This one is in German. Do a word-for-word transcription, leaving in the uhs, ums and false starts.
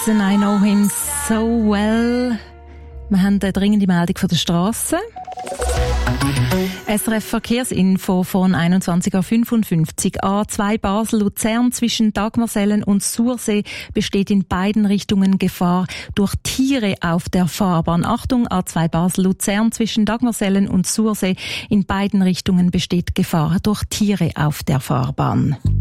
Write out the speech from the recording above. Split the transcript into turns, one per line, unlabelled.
I know him so well. Wir haben eine dringende Meldung von der Strasse. S R F Verkehrsinfo von einundzwanzig Uhr fünfundfünfzig. A zwei Basel-Luzern zwischen Dagmersellen und Sursee besteht in beiden Richtungen Gefahr durch Tiere auf der Fahrbahn. Achtung, A zwei Basel-Luzern zwischen Dagmersellen und Sursee in beiden Richtungen besteht Gefahr durch Tiere auf der Fahrbahn.